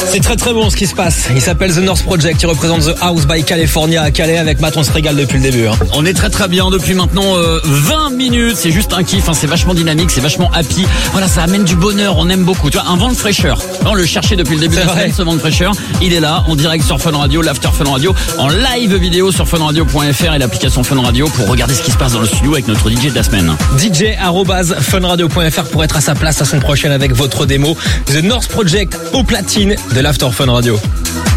C'est très très bon ce qui se passe. Il s'appelle The North Project, il représente The House by California à Calais. Avec Matt, on se régale depuis le début. On est très très bien depuis maintenant 20 minutes. C'est juste un kiff, c'est vachement dynamique, c'est vachement happy. Voilà, ça amène du bonheur, on aime beaucoup. Tu vois, un vent de fraîcheur. On le cherchait depuis le début de la semaine, ce vent de fraîcheur. Il est là, en direct sur Fun Radio, l'After Fun Radio, en live vidéo sur funradio.fr et l'application Fun Radio pour regarder ce qui se passe dans le studio avec notre DJ de la semaine. DJ@funradio.fr pour être à sa place la semaine prochaine avec votre démo The North Project au platine de l'After Fun Radio.